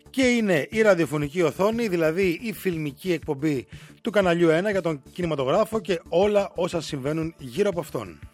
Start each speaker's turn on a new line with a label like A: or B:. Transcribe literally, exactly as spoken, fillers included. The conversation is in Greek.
A: και είναι η ραδιοφωνική οθόνη, δηλαδή η φιλμική εκπομπή του καναλιού ένα για τον κινηματογράφο και όλα όσα συμβαίνουν γύρω από αυτόν.